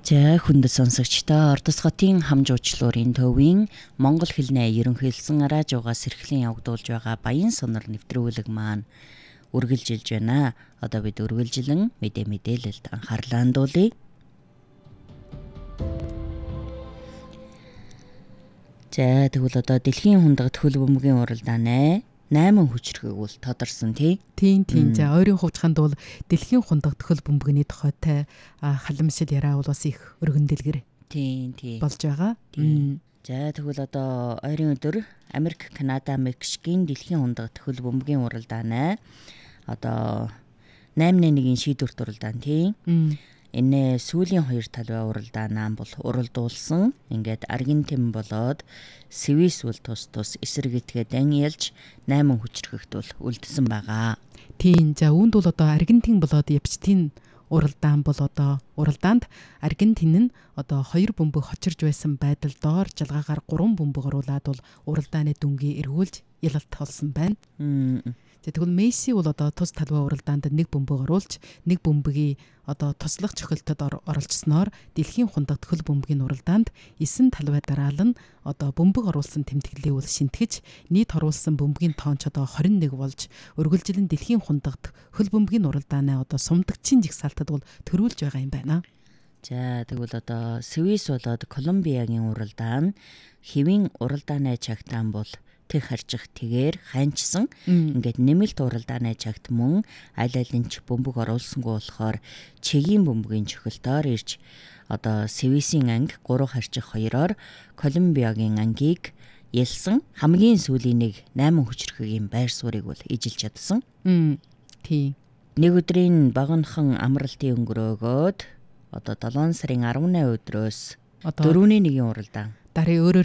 За хүндэт сонсогчдоо Ордос хотын хамжуучлуурын төвийн Монгол хэлний ерөнхийлсөн радиогоос эрхлэн явагдуулж байгаа Баян сонор нэвтрүүлэг маань үргэлжилж байна. Одоо бид үргэлжлэн мэдээлэлд анхаарлаа хандуулъя. За тэгвэл одоо дэлхийн хундагт хөл бөмбөгийн уралдааны 8 хүчрхэг бол тодорсон тий. Тийм. За ойрын хувьчханд бол дэлхийн хундагт хөл бөмбөгний тухайтай халамжил яриа бол бас их өргөн дэлгэр болж байгаа. За тэгвэл одоо ойрын өдөр Америк, Канада, Мексикийн дэлхийн хундагт хөл бөмбөгийн уралдааны одоо 8-1-ийн шийдвэрт уралдаан тий. Энэ сүүлийн 2 талбай уралдаанаа бол уралдуулсан. Ингээд Аргентин болоод Свис бол тус эсэргэтгээд ялж 8 хүчрхэгт бол үлдсэн байгаа. Тийм. За үүнд бол одоо Аргентин болоод Эпштейн уралдаан бол одоо уралдаанд Аргентин нь одоо 2 бөмбөг хочирж байсан байдал доор жалгаагаар 3 бөмбөг оруулаад бол уралдааны дүнгийн эргүүлж ялалт болсон байна. Тэгвэл Месси бол одоо тус талбай уралдаанд 1 бөмбөг оруулж 1 бөмбөгийн одоо туслах цохилтод оролцсноор дэлхийн хундагт хөл бөмбөгийн уралдаанд 9 талбай дараалан одоо бөмбөг оруулсан тэмдэглэлийг бол шинтгэж нийт оруулсан бөмбөгийн тоон ч одоо 21 болж өргөлжилэн дэлхийн хундагт хөл бөмбөгийн уралдааны одоо сумдагчийн жигсаалтад бол төрүүлж байгаа юм байна. За тэгвэл одоо Свис болоод Колумбиагийн уралдаан хэвийн уралдааны чагтаан бол тэг харчих тэгээр ханчсан. Ингээд нэмэлт уралдааны чагт мөн аль алин ч бөмбөг оруулсангүй болохоор чигийн бөмбөгийн чөхөлтөөр ирж одоо Свисийн анги 3 харчих 2-оор Колумбиагийн ангийг ялсан. Хамгийн сүүлийн 8 хүчрхэгийн байр суурийг бол ижилж чадсан. Тийм. Нэг өдрийн баганахан амралтын өнгөрөөгөөд одоо 7 сарын 18 өдрөөс 4-1 уралдаан дарын